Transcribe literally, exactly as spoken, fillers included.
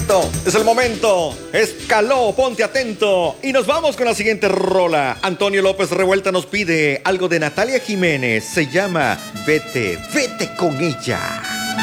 momento, es el momento. Escaló, ponte atento. Y nos vamos con la siguiente rola. Antonio López Revuelta nos pide algo de Natalia Jiménez. Se llama Vete, vete con ella.